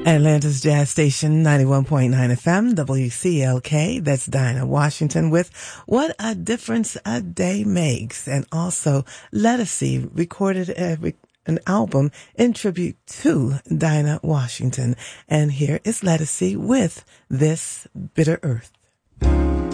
Atlanta's Jazz Station, 91.9 FM, WCLK. That's Dinah Washington with What a Difference a Day Makes. And also, Lettucey recorded an album in tribute to Dinah Washington. And here is Lettucey with This Bitter Earth.